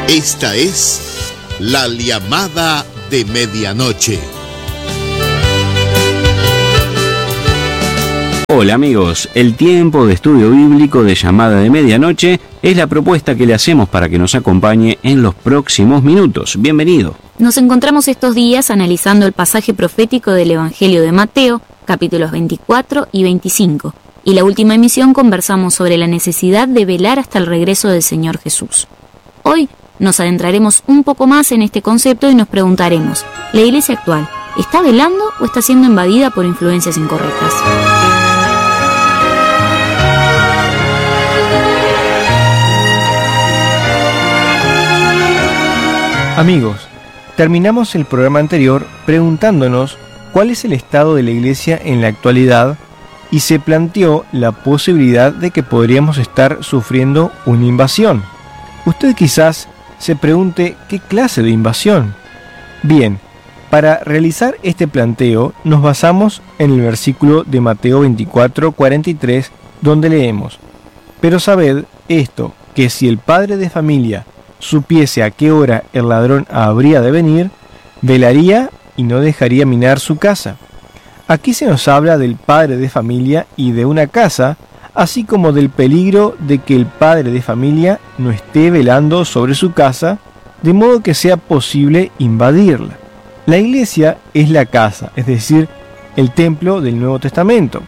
Esta es la llamada de medianoche. Hola amigos, el tiempo de estudio bíblico de llamada de medianoche es la propuesta que le hacemos para que nos acompañe en los próximos minutos. Bienvenido. Nos encontramos estos días analizando el pasaje profético del Evangelio de Mateo, capítulos 24 y 25. Y la última emisión conversamos sobre la necesidad de velar hasta el regreso del Señor Jesús. Hoy nos adentraremos un poco más en este concepto y nos preguntaremos, ¿la iglesia actual está velando o está siendo invadida por influencias incorrectas? Amigos, terminamos el programa anterior preguntándonos cuál es el estado de la iglesia en la actualidad y se planteó la posibilidad de que podríamos estar sufriendo una invasión. Usted quizás se pregunte qué clase de invasión. Bien, para realizar este planteo nos basamos en el versículo de Mateo 24:43 donde leemos: Pero sabed esto, que si el padre de familia supiese a qué hora el ladrón habría de venir, velaría y no dejaría minar su casa. Aquí se nos habla del padre de familia y de una casa, así como del peligro de que el padre de familia no esté velando sobre su casa, de modo que sea posible invadirla. La iglesia es la casa, es decir, el templo del Nuevo Testamento.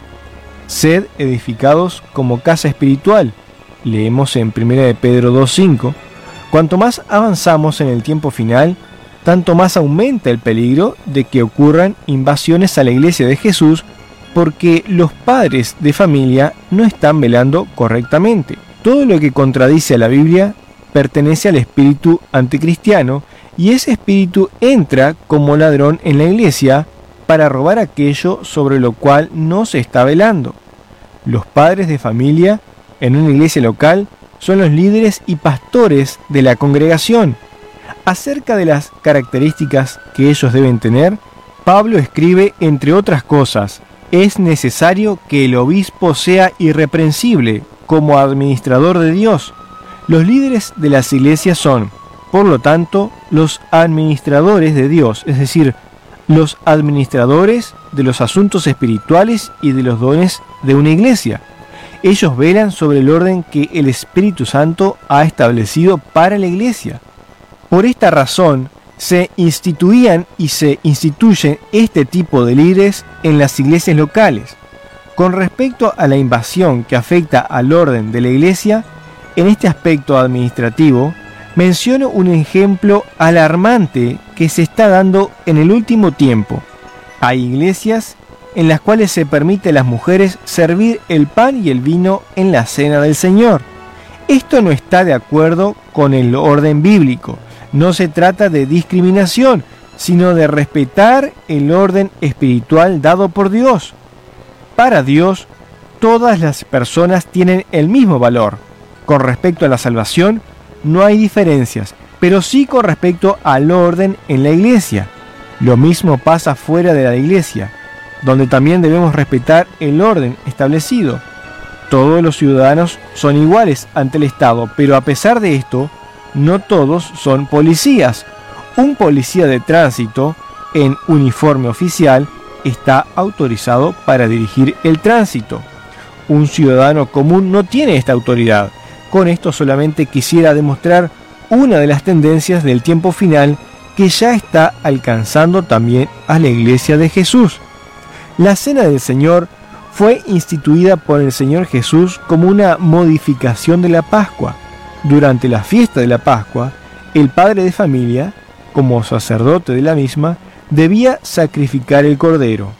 Sed edificados como casa espiritual, leemos en 1 de Pedro 2:5. Cuanto más avanzamos en el tiempo final, tanto más aumenta el peligro de que ocurran invasiones a la iglesia de Jesús, porque los padres de familia no están velando correctamente. Todo lo que contradice a la Biblia pertenece al espíritu anticristiano, y ese espíritu entra como ladrón en la iglesia para robar aquello sobre lo cual no se está velando. Los padres de familia en una iglesia local son los líderes y pastores de la congregación. Acerca de las características que ellos deben tener, Pablo escribe, entre otras cosas: es necesario que el obispo sea irreprensible como administrador de Dios. Los líderes de las iglesias son, por lo tanto, los administradores de Dios, es decir, los administradores de los asuntos espirituales y de los dones de una iglesia. Ellos velan sobre el orden que el Espíritu Santo ha establecido para la iglesia. Por esta razón, se instituían y se instituyen este tipo de líderes en las iglesias locales. Con respecto a la invasión que afecta al orden de la iglesia, en este aspecto administrativo, menciono un ejemplo alarmante que se está dando en el último tiempo. Hay iglesias en las cuales se permite a las mujeres servir el pan y el vino en la cena del Señor. Esto no está de acuerdo con el orden bíblico. No se trata de discriminación, sino de respetar el orden espiritual dado por Dios. Para Dios, todas las personas tienen el mismo valor. Con respecto a la salvación, no hay diferencias, pero sí con respecto al orden en la iglesia. Lo mismo pasa fuera de la iglesia, donde también debemos respetar el orden establecido. Todos los ciudadanos son iguales ante el Estado, pero a pesar de esto, no todos son policías. Un policía de tránsito en uniforme oficial está autorizado para dirigir el tránsito. Un ciudadano común no tiene esta autoridad. Con esto solamente quisiera demostrar una de las tendencias del tiempo final que ya está alcanzando también a la iglesia de Jesús. La Cena del Señor fue instituida por el Señor Jesús como una modificación de la Pascua. Durante la fiesta de la Pascua, el padre de familia, como sacerdote de la misma, debía sacrificar el cordero.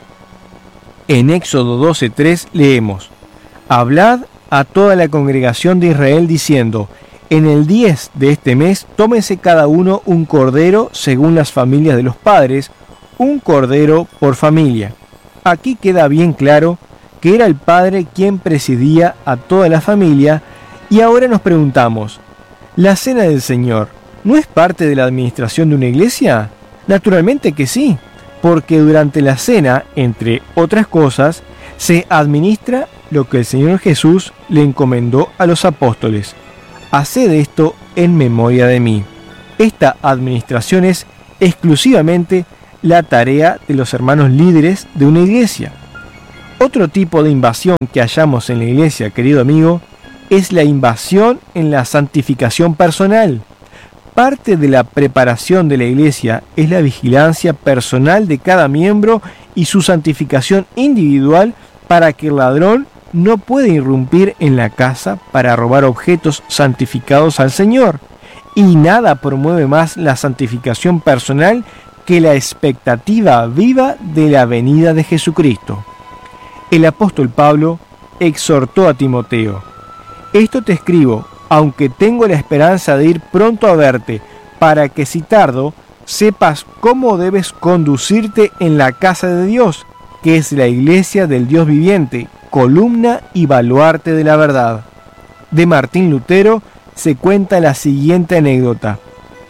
En Éxodo 12:3 leemos: Hablad a toda la congregación de Israel diciendo: en el 10 de este mes tómese cada uno un cordero según las familias de los padres, un cordero por familia. Aquí queda bien claro que era el padre quien presidía a toda la familia, y ahora nos preguntamos, ¿la Cena del Señor no es parte de la administración de una iglesia? Naturalmente que sí, porque durante la cena, entre otras cosas, se administra lo que el Señor Jesús le encomendó a los apóstoles: haced esto en memoria de mí. Esta administración es exclusivamente la tarea de los hermanos líderes de una iglesia. Otro tipo de invasión que hallamos en la iglesia, querido amigo, es la invasión en la santificación personal. Parte de la preparación de la iglesia es la vigilancia personal de cada miembro y su santificación individual para que el ladrón no pueda irrumpir en la casa para robar objetos santificados al Señor. Y nada promueve más la santificación personal que la expectativa viva de la venida de Jesucristo. El apóstol Pablo exhortó a Timoteo: esto te escribo, aunque tengo la esperanza de ir pronto a verte, para que si tardo, sepas cómo debes conducirte en la casa de Dios, que es la iglesia del Dios viviente, columna y baluarte de la verdad. De Martín Lutero se cuenta la siguiente anécdota.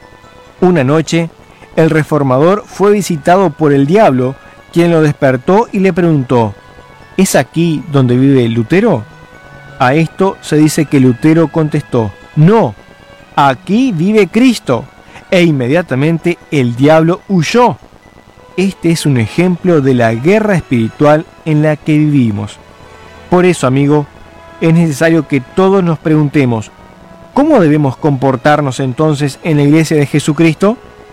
Una noche, el reformador fue visitado por el diablo, quien lo despertó y le preguntó: ¿es aquí donde vive Lutero? A esto se dice que Lutero contestó: no, aquí vive Cristo. E inmediatamente el diablo huyó. Este es un ejemplo de la guerra espiritual en la que vivimos. Por eso, amigo, es necesario que todos nos preguntemos: ¿cómo debemos comportarnos entonces en la iglesia de Jesucristo?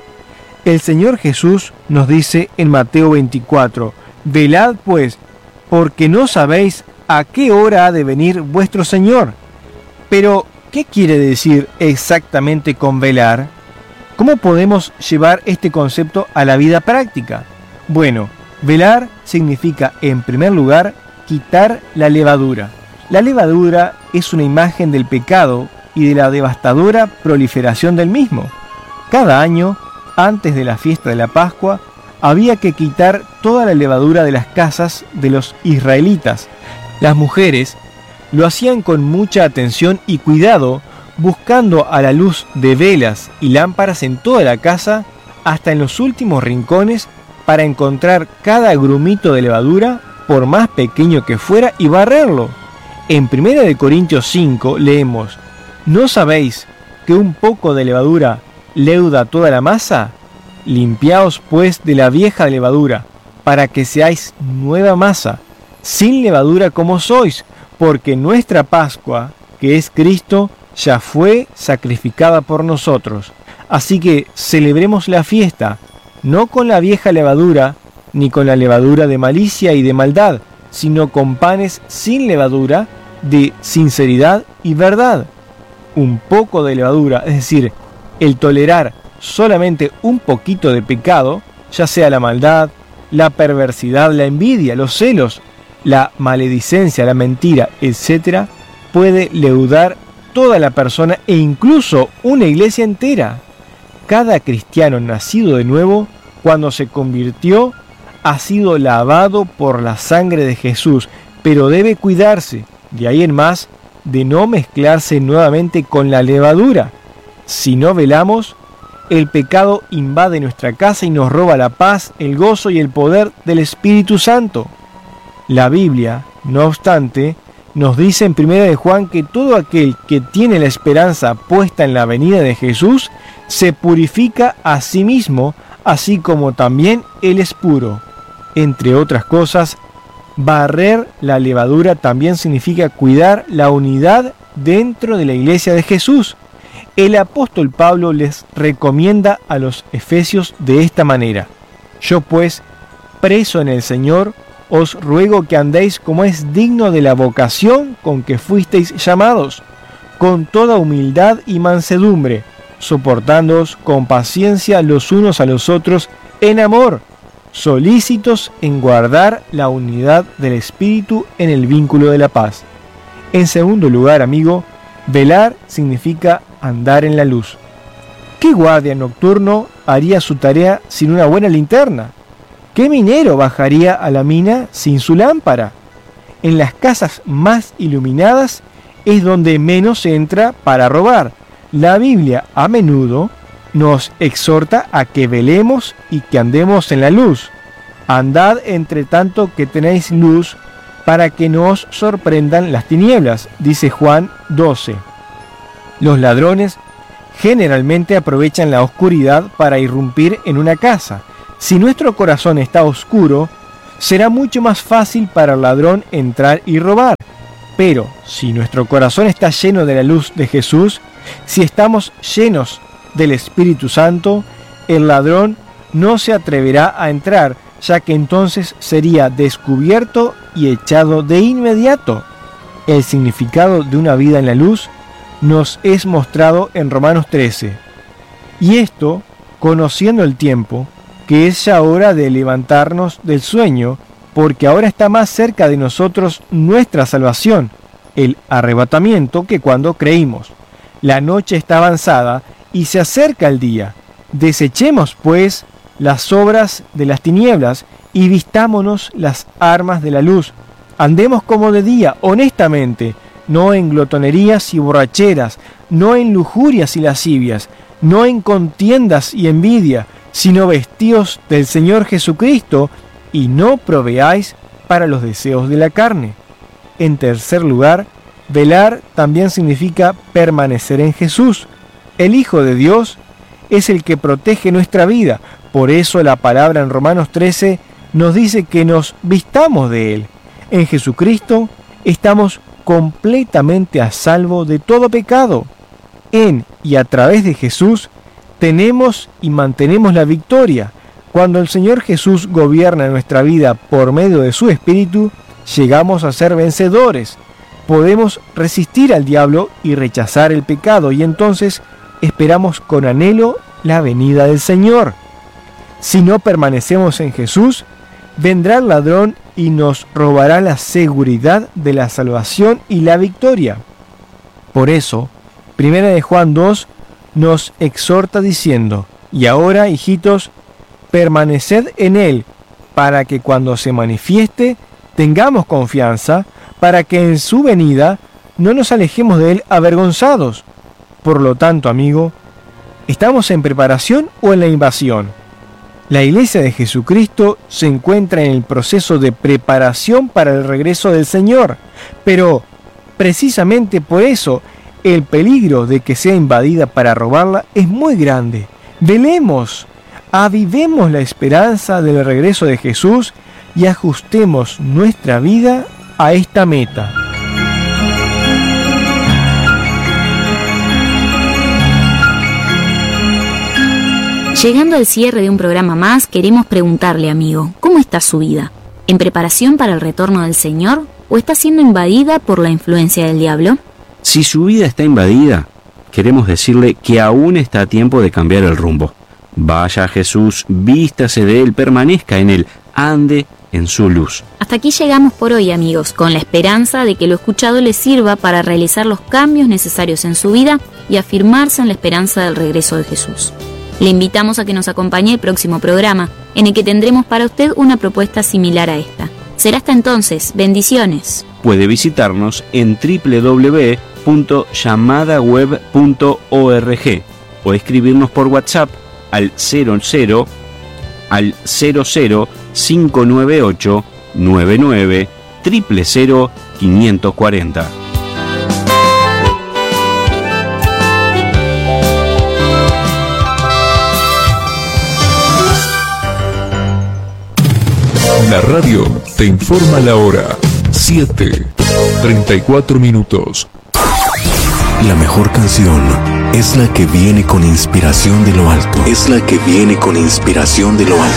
El Señor Jesús nos dice en Mateo 24: velad pues, porque no sabéis a qué hora ha de venir vuestro Señor. Pero, ¿qué quiere decir exactamente con velar? ¿Cómo podemos llevar este concepto a la vida práctica? Bueno, velar significa, en primer lugar, quitar la levadura. La levadura es una imagen del pecado y de la devastadora proliferación del mismo. Cada año, antes de la fiesta de la Pascua, había que quitar toda la levadura de las casas de los israelitas. Las mujeres lo hacían con mucha atención y cuidado, buscando a la luz de velas y lámparas en toda la casa, hasta en los últimos rincones, para encontrar cada grumito de levadura, por más pequeño que fuera, y barrerlo. En 1 Corintios 5 leemos: ¿no sabéis que un poco de levadura leuda toda la masa? Limpiaos pues de la vieja levadura, para que seáis nueva masa, sin levadura como sois, porque nuestra Pascua, que es Cristo, ya fue sacrificada por nosotros. Así que celebremos la fiesta, no con la vieja levadura, ni con la levadura de malicia y de maldad, sino con panes sin levadura, de sinceridad y verdad. Un poco de levadura, es decir, el tolerar solamente un poquito de pecado, ya sea la maldad, la perversidad, la envidia, los celos, la maledicencia, la mentira, etc., puede leudar toda la persona e incluso una iglesia entera. Cada cristiano nacido de nuevo, cuando se convirtió, ha sido lavado por la sangre de Jesús, pero debe cuidarse, de ahí en más, de no mezclarse nuevamente con la levadura. Si no velamos, el pecado invade nuestra casa y nos roba la paz, el gozo y el poder del Espíritu Santo. La Biblia, no obstante, nos dice en 1 de Juan que todo aquel que tiene la esperanza puesta en la venida de Jesús se purifica a sí mismo, así como también Él es puro. Entre otras cosas, barrer la levadura también significa cuidar la unidad dentro de la iglesia de Jesús. El apóstol Pablo les recomienda a los efesios de esta manera: yo pues, preso en el Señor, os ruego que andéis como es digno de la vocación con que fuisteis llamados, con toda humildad y mansedumbre, soportándoos con paciencia los unos a los otros en amor, solícitos en guardar la unidad del Espíritu en el vínculo de la paz. En segundo lugar, amigo, velar significa andar en la luz. ¿Qué guardia nocturno haría su tarea sin una buena linterna? ¿Qué minero bajaría a la mina sin su lámpara? En las casas más iluminadas es donde menos se entra para robar. La Biblia a menudo nos exhorta a que velemos y que andemos en la luz. Andad entre tanto que tenéis luz, para que no os sorprendan las tinieblas, dice Juan 12. Los ladrones generalmente aprovechan la oscuridad para irrumpir en una casa. Si nuestro corazón está oscuro, será mucho más fácil para el ladrón entrar y robar. Pero si nuestro corazón está lleno de la luz de Jesús, si estamos llenos del Espíritu Santo, el ladrón no se atreverá a entrar, ya que entonces sería descubierto y echado de inmediato. El significado de una vida en la luz nos es mostrado en Romanos 13. Y esto, conociendo el tiempo, que es ya hora de levantarnos del sueño, porque ahora está más cerca de nosotros nuestra salvación, el arrebatamiento, que cuando creímos. La noche está avanzada y se acerca el día. Desechemos, pues, las obras de las tinieblas y vistámonos las armas de la luz. Andemos como de día, honestamente, no en glotonerías y borracheras, no en lujurias y lascivias, no en contiendas y envidia, sino vestidos del Señor Jesucristo, y no proveáis para los deseos de la carne. En tercer lugar, velar también significa permanecer en Jesús. El Hijo de Dios es el que protege nuestra vida. Por eso la palabra en Romanos 13 nos dice que nos vistamos de Él. En Jesucristo estamos completamente a salvo de todo pecado. En y a través de Jesús tenemos y mantenemos la victoria. Cuando el Señor Jesús gobierna nuestra vida por medio de su Espíritu, llegamos a ser vencedores. Podemos resistir al diablo y rechazar el pecado, y entonces esperamos con anhelo la venida del Señor. Si no permanecemos en Jesús, vendrá el ladrón y nos robará la seguridad de la salvación y la victoria. Por eso, 1 Juan 2 nos exhorta diciendo: y ahora, hijitos, permaneced en Él, para que cuando se manifieste tengamos confianza, para que en su venida no nos alejemos de Él avergonzados. Por lo tanto, amigo, ¿estamos en preparación o en la invasión? La Iglesia de Jesucristo se encuentra en el proceso de preparación para el regreso del Señor, pero precisamente por eso el peligro de que sea invadida para robarla es muy grande. Velemos, avivemos la esperanza del regreso de Jesús y ajustemos nuestra vida a esta meta. Llegando al cierre de un programa más, queremos preguntarle, amigo, ¿cómo está su vida? ¿En preparación para el retorno del Señor o está siendo invadida por la influencia del diablo? Si su vida está invadida, queremos decirle que aún está a tiempo de cambiar el rumbo. Vaya a Jesús, vístase de Él, permanezca en Él, ande en su luz. Hasta aquí llegamos por hoy, amigos, con la esperanza de que lo escuchado les sirva para realizar los cambios necesarios en su vida y afirmarse en la esperanza del regreso de Jesús. Le invitamos a que nos acompañe el próximo programa, en el que tendremos para usted una propuesta similar a esta. Será hasta entonces. Bendiciones. Puede visitarnos en www.llamadaweb.org o escribirnos por WhatsApp al 00 598 99 000 540. La radio te informa la hora. 7:34. La mejor canción es la que viene con inspiración de lo alto. Es la que viene con inspiración de lo alto.